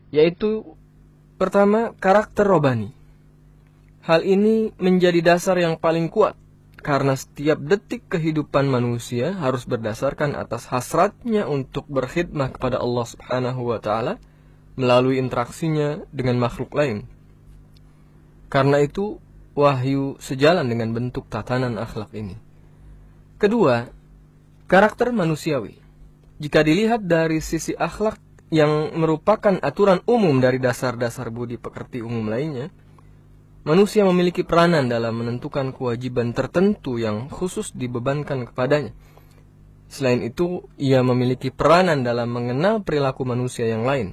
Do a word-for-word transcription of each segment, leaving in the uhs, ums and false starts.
yaitu pertama, karakter robani. Hal ini menjadi dasar yang paling kuat karena setiap detik kehidupan manusia harus berdasarkan atas hasratnya untuk berkhidmah kepada Allah Subhanahu wa taala melalui interaksinya dengan makhluk lain. Karena itu, wahyu sejalan dengan bentuk tatanan akhlak ini. Kedua, karakter manusiawi. Jika dilihat dari sisi akhlak yang merupakan aturan umum dari dasar-dasar budi pekerti umum lainnya, manusia memiliki peranan dalam menentukan kewajiban tertentu yang khusus dibebankan kepadanya. Selain itu, ia memiliki peranan dalam mengenal perilaku manusia yang lain.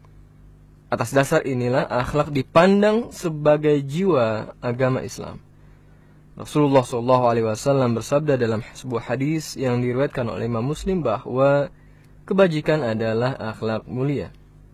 Atas dasar inilah akhlak dipandang sebagai jiwa agama Islam. Rasulullah shallallahu alaihi wasallam bersabda dalam sebuah hadis yang diriwayatkan oleh Imam Muslim bahwa kebajikan adalah akhlak mulia.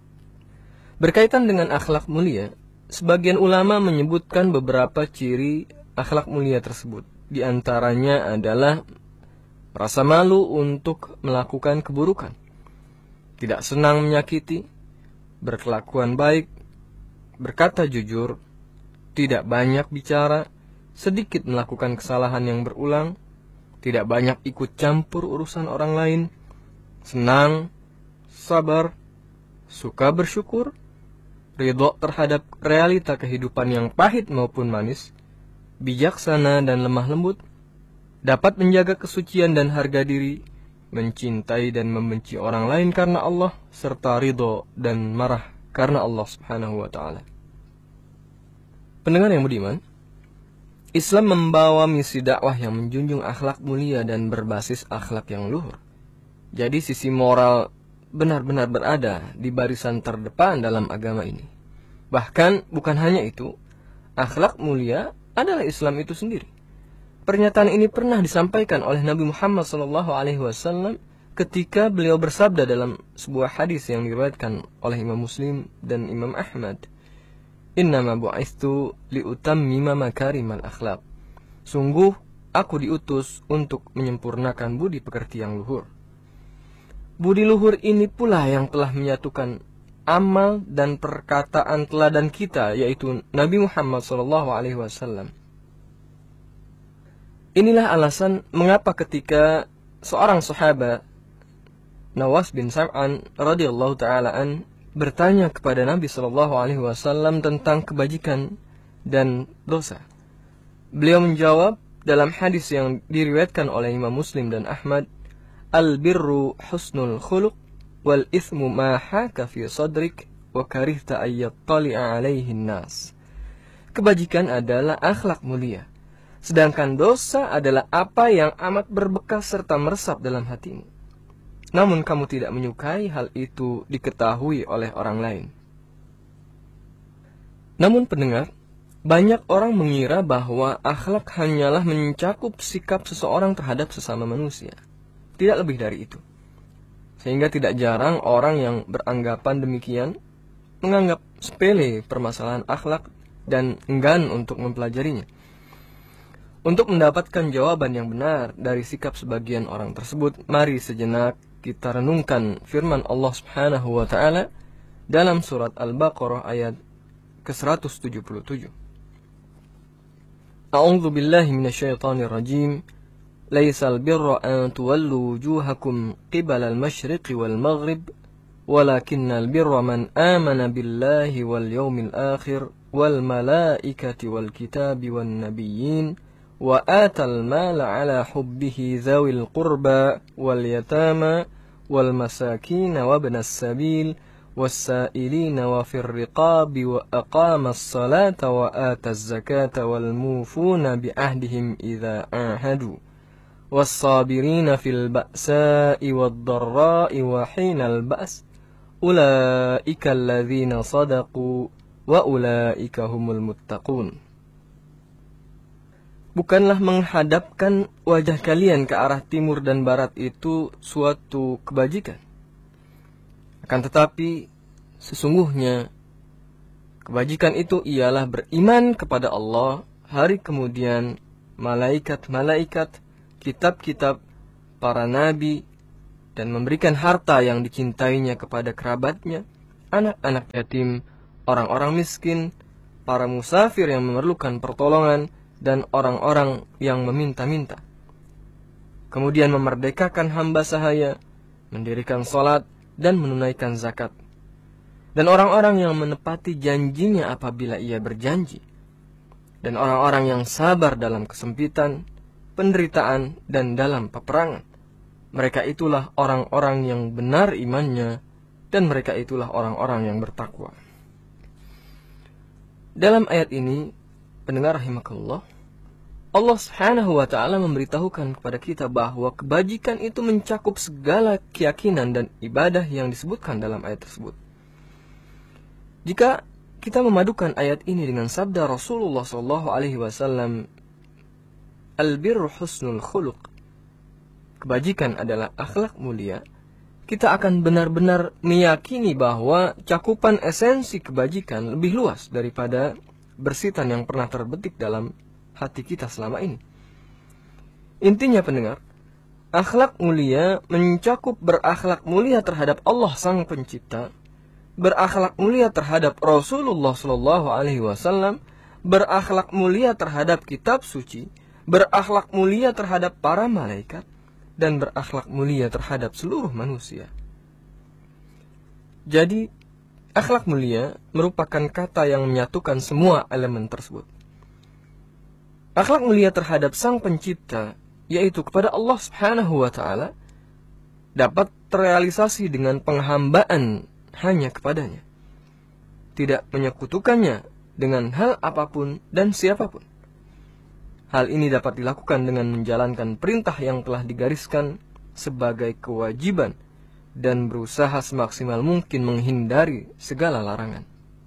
Berkaitan dengan akhlak mulia, sebagian ulama menyebutkan beberapa ciri akhlak mulia tersebut. Di antaranya adalah rasa malu untuk melakukan keburukan, tidak senang menyakiti, berkelakuan baik, berkata jujur, tidak banyak bicara, sedikit melakukan kesalahan yang berulang, tidak banyak ikut campur urusan orang lain, senang, sabar, suka bersyukur, ridho terhadap realita kehidupan yang pahit maupun manis, bijaksana dan lemah lembut, dapat menjaga kesucian dan harga diri, mencintai dan membenci orang lain karena Allah, serta ridho dan marah karena Allah Subhanahu wa taala. Pendengar yang budiman, Islam membawa misi dakwah yang menjunjung akhlak mulia dan berbasis akhlak yang luhur. Jadi sisi moral benar-benar berada di barisan terdepan dalam agama ini. Bahkan bukan hanya itu, akhlak mulia adalah Islam itu sendiri. Pernyataan ini pernah disampaikan oleh Nabi Muhammad shallallahu alaihi wasallam ketika beliau bersabda dalam sebuah hadis yang diriwayatkan oleh Imam Muslim dan Imam Ahmad. Innama bu'itsu liutammima makarimal akhlaq. Sungguh aku diutus untuk menyempurnakan budi pekerti yang luhur. Budi luhur ini pula yang telah menyatukan amal dan perkataan teladan kita, yaitu Nabi Muhammad shallallahu alaihi wasallam. Inilah alasan mengapa ketika seorang sahabat, Nawas bin Sam'an radhiyallahu taala an, bertanya kepada Nabi shallallahu alaihi wasallam tentang kebajikan dan dosa, beliau menjawab dalam hadis yang diriwayatkan oleh Imam Muslim dan Ahmad, Al-birru husnul khuluq wal ithmu ma haka fi sadrik wa karihta ayyattali'a alaihi nas. Kebajikan adalah akhlak mulia, sedangkan dosa adalah apa yang amat berbekas serta meresap dalam hatimu, namun kamu tidak menyukai hal itu diketahui oleh orang lain. Namun pendengar, banyak orang mengira bahwa akhlak hanyalah mencakup sikap seseorang terhadap sesama manusia. Tidak lebih dari itu. Sehingga tidak jarang orang yang beranggapan demikian menganggap sepele permasalahan akhlak dan enggan untuk mempelajarinya. Untuk mendapatkan jawaban yang benar dari sikap sebagian orang tersebut, mari sejenak kita renungkan firman Allah Subhanahu wa taala dalam surat Al-Baqarah ayat ke seratus tujuh puluh tujuh. A'udzu billahi minasyaitonir rajim. Laisal birra an tuwallu wujuhakum qibala al-masyriqi wal maghrib, walakinnal birra man amana billahi wal yawmil akhir wal malaikati wal kitabi wan nabiyyin wa atal mala ala hubbihi dzawil qurba wal yatama wal masakin wa ibnas sabil والسائلين وفي الرقاب وأقام الصلاة وآتى الزكاة والموفون بعهدهم إذا عاهدوا والصابرين في البأساء والضراء وحين البأس أولئك الذين صدقوا وأولئك هم المتقون. Bukanlah menghadapkan wajah kalian ke arah timur dan barat itu suatu kebajikan. Akan tetapi, sesungguhnya kebajikan itu ialah beriman kepada Allah, hari kemudian, malaikat-malaikat, kitab-kitab, para nabi, dan memberikan harta yang dicintainya kepada kerabatnya, anak-anak yatim, orang-orang miskin, para musafir yang memerlukan pertolongan, dan orang-orang yang meminta-minta. Kemudian memerdekakan hamba sahaya, mendirikan sholat, dan menunaikan zakat. Dan orang-orang yang menepati janjinya apabila ia berjanji. Dan orang-orang yang sabar dalam kesempitan, penderitaan, dan dalam peperangan. Mereka itulah orang-orang yang benar imannya, dan mereka itulah orang-orang yang bertakwa. Dalam ayat ini, pendengar rahimakallah, Allah Subhanahu wa ta'ala memberitahukan kepada kita bahwa kebajikan itu mencakup segala keyakinan dan ibadah yang disebutkan dalam ayat tersebut. Jika kita memadukan ayat ini dengan sabda Rasulullah shallallahu alaihi wasallam, Al-birru husnul khuluq, kebajikan adalah akhlak mulia, kita akan benar-benar meyakini bahwa cakupan esensi kebajikan lebih luas daripada bersitan yang pernah terbetik dalam hati kita selama ini. Intinya pendengar, akhlak mulia mencakup berakhlak mulia terhadap Allah Sang Pencipta, berakhlak mulia terhadap Rasulullah shallallahu alaihi wasallam, berakhlak mulia terhadap kitab suci, berakhlak mulia terhadap para malaikat, dan berakhlak mulia terhadap seluruh manusia. Jadi, akhlak mulia merupakan kata yang menyatukan semua elemen tersebut. Akhlak mulia terhadap Sang Pencipta, yaitu kepada Allah Subhanahu wa ta'ala, dapat terrealisasi dengan penghambaan hanya kepadanya, tidak menyekutukannya dengan hal apapun dan siapapun. Hal ini dapat dilakukan dengan menjalankan perintah yang telah digariskan sebagai kewajiban dan berusaha semaksimal mungkin menghindari segala larangan.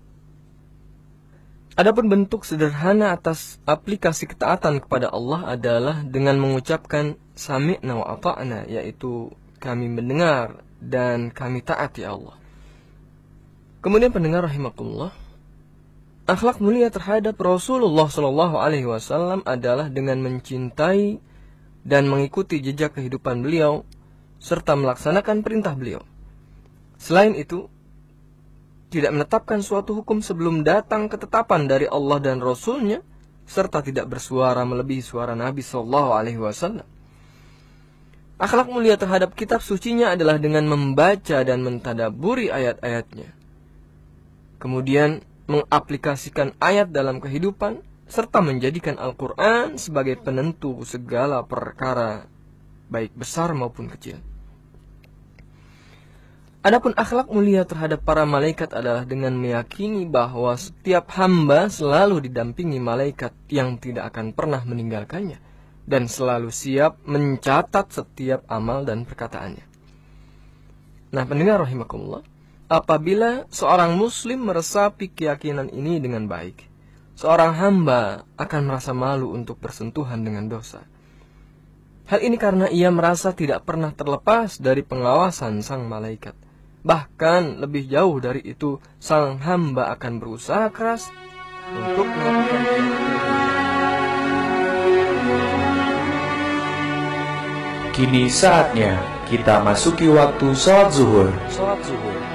Adapun bentuk sederhana atas aplikasi ketaatan kepada Allah adalah dengan mengucapkan sami'na wa ata'na, yaitu kami mendengar dan kami taati Allah. Kemudian pendengar rahimakumullah, akhlak mulia terhadap Rasulullah shallallahu alaihi wasallam adalah dengan mencintai dan mengikuti jejak kehidupan beliau serta melaksanakan perintah beliau. Selain itu, tidak menetapkan suatu hukum sebelum datang ketetapan dari Allah dan Rasul-Nya, serta tidak bersuara melebihi suara Nabi shallallahu alaihi wasallam. Akhlak mulia terhadap kitab sucinya adalah dengan membaca dan mentadaburi ayat-ayatnya, kemudian mengaplikasikan ayat dalam kehidupan, serta menjadikan Al-Quran sebagai penentu segala perkara, baik besar maupun kecil. Adapun akhlak mulia terhadap para malaikat adalah dengan meyakini bahwa setiap hamba selalu didampingi malaikat yang tidak akan pernah meninggalkannya, dan selalu siap mencatat setiap amal dan perkataannya. Nah, pendengar rahimakumullah, apabila seorang muslim meresapi keyakinan ini dengan baik, seorang hamba akan merasa malu untuk bersentuhan dengan dosa. Hal ini karena ia merasa tidak pernah terlepas dari pengawasan sang malaikat. Bahkan lebih jauh dari itu, sang hamba akan berusaha keras untuk melakukan Kini saatnya kita masuki waktu sholat zuhur. sholat zuhur.